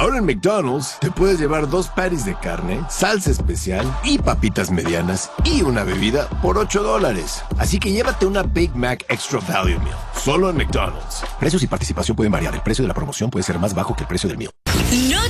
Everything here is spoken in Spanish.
Ahora en McDonald's te puedes llevar 2 patties de carne, salsa especial y papitas medianas y una bebida por $8. Así que llévate una Big Mac Extra Value Meal, solo en McDonald's. Precios y participación pueden variar. El precio de la promoción puede ser más bajo que el precio del meal. No